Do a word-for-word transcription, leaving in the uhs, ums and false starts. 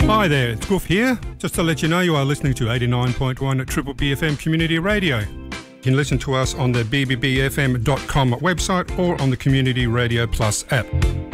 Hi there, it's Goof here. Just to let you know, you are listening to eighty-nine point one at Triple B F M Community Radio. You can listen to us on the b b b f m dot com website or on the Community Radio Plus app.